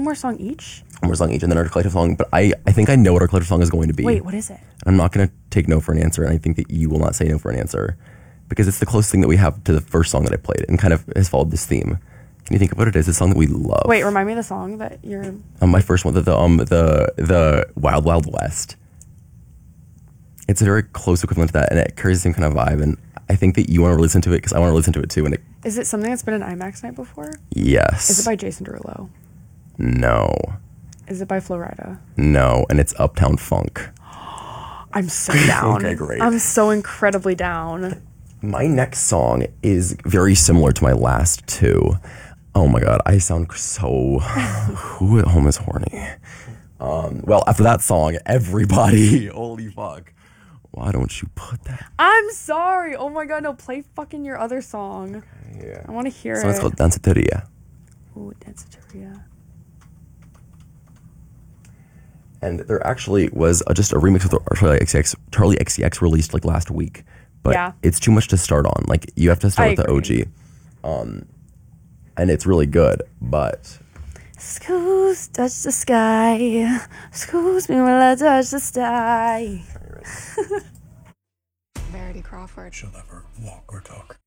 one more song each? One more song each, and then our collective song. But I think I know what our collective song is going to be. Wait, what is it? I'm not going to take no for an answer, and I think that you will not say no for an answer, because it's the closest thing that we have to the first song that I played, and kind of has followed this theme. Can you think of what it is? It's a song that we love. Wait, remind me of the song that you're... My first one, the Wild Wild West. It's a very close equivalent to that, and it carries the same kind of vibe, and I think that you want to listen to it because I want to listen to it too. And Is it something that's been an IMAX night before? Yes. Is it by Jason Derulo? No. Is it by Flo Rida? No, and it's Uptown Funk. I'm so down. Okay, great. I'm so incredibly down. My next song is very similar to my last two. Oh my god, I sound so... Who at home is horny? Well, after that song, everybody... Holy fuck. Why don't you put that... I'm sorry. Oh my god, no, play fucking your other song. Yeah. I want to hear So it. it's called Danceteria. Ooh, Danceteria. And there actually was just a remix with Charlie XCX released like last week. But Yeah. it's too much to start on. Like, you have to start with the agree. OG. And it's really good, but... Excuse, touch the sky. Excuse me while I touch the sky. Verity Crawford. She'll never walk or talk.